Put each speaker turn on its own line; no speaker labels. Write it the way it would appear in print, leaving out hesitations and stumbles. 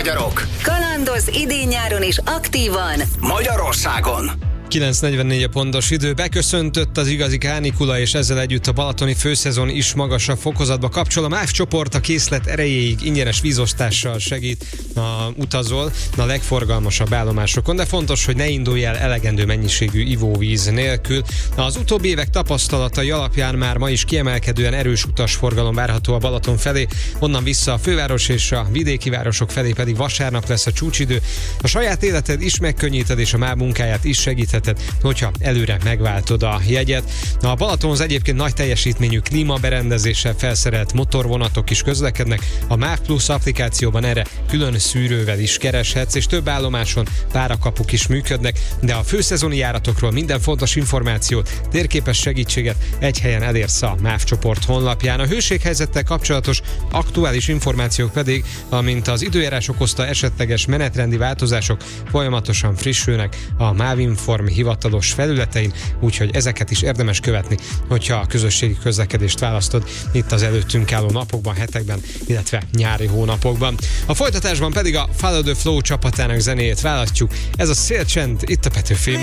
magyarok.
Kalandoz idén-nyáron is aktívan
Magyarországon.
9:44 a pontos idő, beköszöntött az igazi kánikula, és ezzel együtt a balatoni főszezon is magasabb fokozatba kapcsol. A MÁV csoport a készlet erejéig ingyenes vízosztással segít, utazol a legforgalmasabb állomásokon, de fontos, hogy ne indulj el elegendő mennyiségű ivóvíz nélkül. Az utóbbi évek tapasztalatai alapján már ma is kiemelkedően erős utasforgalom várható a Balaton felé, onnan vissza a főváros és a vidéki városok felé pedig vasárnap lesz a csúcsidő. A saját életed is megkönnyíted, és a MÁV munkáját is segítheted, hogyha előre megváltod a jegyet. A Balatonhoz egyébként nagy teljesítményű klímaberendezéssel felszerelt motorvonatok is közlekednek. A MÁV Plus applikációban erre külön szűrővel is kereshetsz, és több állomáson párakapuk is működnek, de a főszezoni járatokról minden fontos információt, térképes segítséget egy helyen elérsz a MÁV csoport honlapján. A hőséghelyzettel kapcsolatos aktuális információk pedig, amint az időjárás okozta esetleges menetrendi változások, folyamatosan frissülnek a MÁV Inform hivatalos felületein, úgyhogy ezeket is érdemes követni, hogyha a közösségi közlekedést választod itt az előttünk álló napokban, hetekben, illetve nyári hónapokban. A folytatásban pedig a Follow the Flow csapatának zenéjét választjuk. Ez a Szélcsend itt a Petőfin.